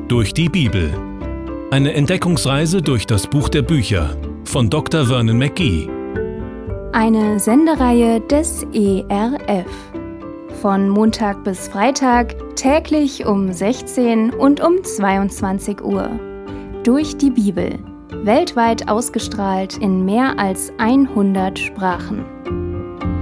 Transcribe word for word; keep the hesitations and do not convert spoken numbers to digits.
Durch die Bibel. Eine Entdeckungsreise durch das Buch der Bücher von Doktor Vernon McGee. Eine Sendereihe des E R F. Von Montag bis Freitag täglich um sechzehn und um zweiundzwanzig Uhr. Durch die Bibel. Weltweit ausgestrahlt in mehr als hundert Sprachen.